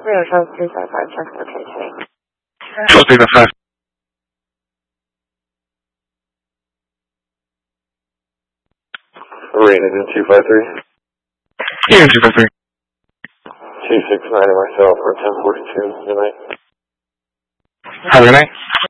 Charles 355, check location. Charles 355. Rated in 253. Yeah, 253. 269 and myself for 1042 tonight. Have a good night.